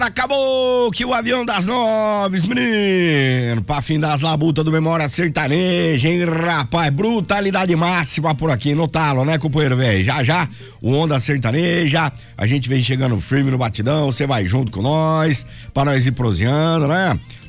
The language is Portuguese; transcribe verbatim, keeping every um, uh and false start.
Acabou que o avião das nobres, menino, pra fim das labutas do Memória Sertaneja, hein, rapaz, brutalidade máxima por aqui no talo, né, companheiro, velho? Já, já, o Onda Sertaneja, a gente vem chegando firme no batidão, você vai junto com nós, pra nós ir proseando, né?